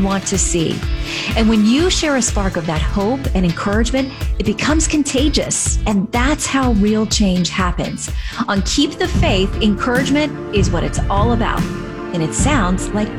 want to see. And when you share a spark of that hope and encouragement, it becomes contagious. And that's how real change happens. On Keep the Faith, encouragement is what it's all about. And it sounds like